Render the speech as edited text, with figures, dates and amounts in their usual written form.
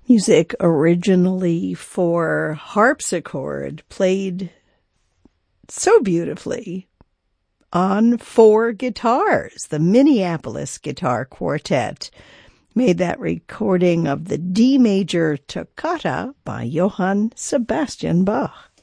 Music originally for harpsichord, played so beautifully on 4 guitars. The Minneapolis Guitar Quartet made that recording of the D major Toccata by Johann Sebastian Bach.